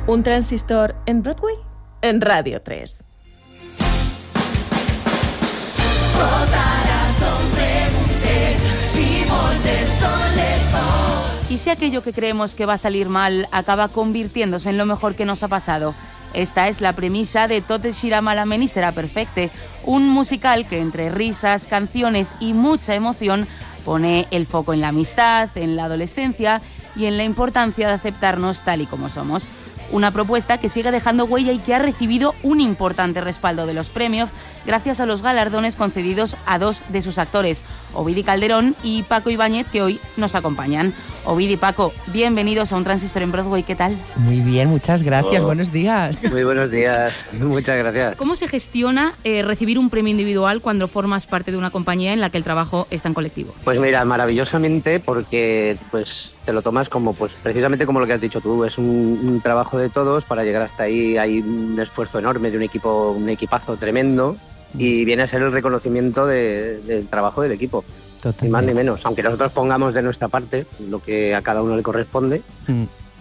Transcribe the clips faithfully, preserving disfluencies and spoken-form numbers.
Un transistor en Broadway, en Radio tres. ¿Y si aquello que creemos que va a salir mal acaba convirtiéndose en lo mejor que nos ha pasado? Esta es la premisa de Tot eixirà malament i serà perfecte, un musical que entre risas, canciones y mucha emoción pone el foco en la amistad, en la adolescencia y en la importancia de aceptarnos tal y como somos. Una propuesta que sigue dejando huella y que ha recibido un importante respaldo de los premios gracias a los galardones concedidos a dos de sus actores, Ovidi Calderón y Paco Ibáñez, que hoy nos acompañan. Ovidi y Paco, bienvenidos a Un Transistor en Broadway, ¿qué tal? Muy bien, muchas gracias, Oh. buenos días. Muy buenos días, muchas gracias. ¿Cómo se gestiona eh, recibir un premio individual cuando formas parte de una compañía en la que el trabajo está en colectivo? Pues mira, maravillosamente, porque pues te lo tomas como, pues precisamente como lo que has dicho tú, es un, un trabajo de todos para llegar hasta ahí. Hay un esfuerzo enorme de un equipo, un equipazo tremendo, y viene a ser el reconocimiento de, del trabajo del equipo. Totalmente. Ni más ni menos, aunque nosotros pongamos de nuestra parte lo que a cada uno le corresponde, Mm.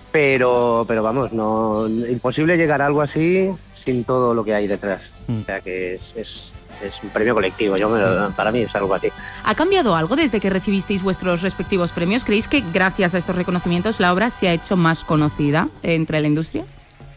pero, pero vamos, no imposible llegar a algo así sin todo lo que hay detrás. Mm. O sea que es, es, es un premio colectivo. Yo me lo- para mí es algo así. ¿Ha cambiado algo desde que recibisteis vuestros respectivos premios? ¿Creéis que gracias a estos reconocimientos la obra se ha hecho más conocida entre la industria?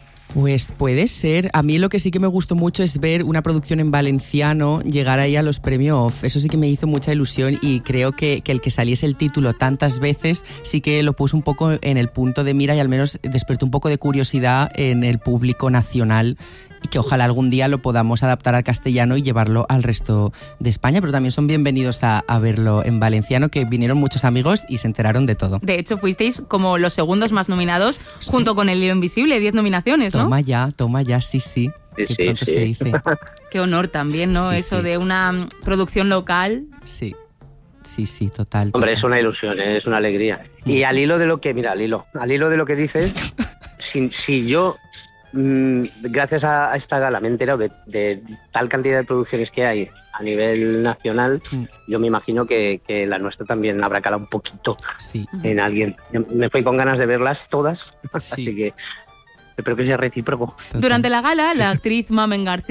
Pues puede ser. A mí lo que sí que me gustó mucho es ver una producción en valenciano llegar ahí a los premios. Eso sí que me hizo mucha ilusión y creo que, que el que saliese el título tantas veces sí que lo puso un poco en el punto de mira y al menos despertó un poco de curiosidad en el público nacional, y que ojalá algún día lo podamos adaptar al castellano y llevarlo al resto de España, pero también son bienvenidos a, a verlo en valenciano, que vinieron muchos amigos y se enteraron de todo. De hecho, fuisteis como los segundos más nominados, junto con El Hilo Invisible, diez nominaciones, ¿no? Toma ya, toma ya, sí, sí. Sí, Qué sí, pronto sí. se dice. Qué honor también, ¿no? Sí, Eso sí. de una mm, producción local. Sí, sí, sí, total. Hombre, total. es una ilusión, es una alegría. Y al hilo de lo que, mira, al hilo, al hilo de lo que dices, si, si yo, mmm, gracias a, a esta gala, me he enterado de, de tal cantidad de producciones que hay a nivel nacional, Mm. yo me imagino que, que la nuestra también habrá calado un poquito Sí, en alguien. Yo me fui con ganas de verlas todas, Sí. así que espero que sea recíproco. total. Durante la gala, la actriz Mamen García